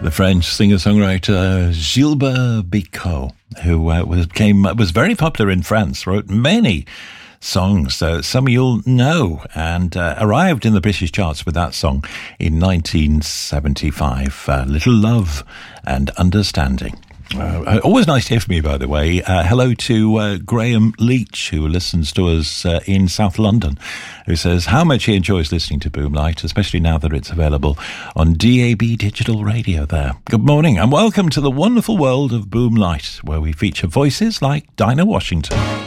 The French singer-songwriter Gilbert Bécaud, who was very popular in France, wrote many songs, some you'll know, and arrived in the British charts with that song in 1975, Little Love and Understanding. Always nice to hear from you, by the way. Hello to Graham Leach, who listens to us in South London, who says how much he enjoys listening to Boomlight, especially now that it's available on DAB digital radio there. Good morning and welcome to the wonderful world of Boomlight, where we feature voices like Dinah Washington.